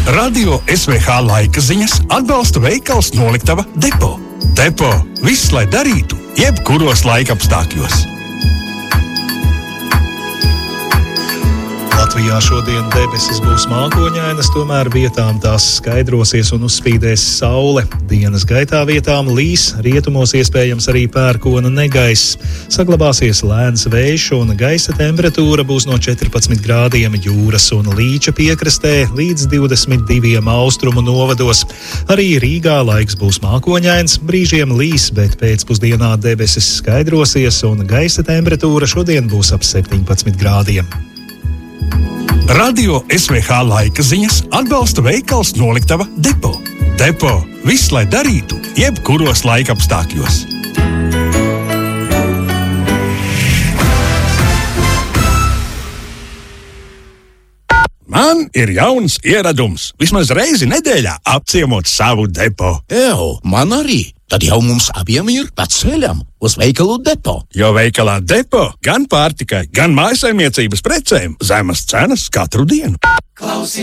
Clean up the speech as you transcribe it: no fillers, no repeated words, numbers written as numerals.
Radio SVH laika ziņas atbalsta veikals Noliktava Depo. Depo – viss, lai darītu, jebkuros laikapstākļos. Latvijā šodien debesis būs mākoņainas, tomēr vietām tās skaidrosies un uzspīdēs saule. Dienas gaitā vietām līs, rietumos iespējams arī pērkona negaiss. Saglabāsies lēns vējš un gaisa temperatūra būs no 14 grādiem jūras un Līča piekrastē līdz 22 austrumu novados. Arī Rīgā laiks būs mākoņains, brīžiem līs, bet pēcpusdienā debesis skaidrosies un gaisa temperatūra šodien būs ap 17 grādiem. Radio SVH laika ziņas atbalsta veikals Noliktava Depo. Depo – viss, lai darītu, jebkuros laikapstākļos. Man ir jauns ieradums. Vismaz reizi nedēļā apciemot savu depo. Man arī. Tad jau mums abiem ir pa ceļam uz veikalu Depo. Jo veikalā Depo gan pārtikai, gan mājasaimniecības precēm zemas cenas katru dienu.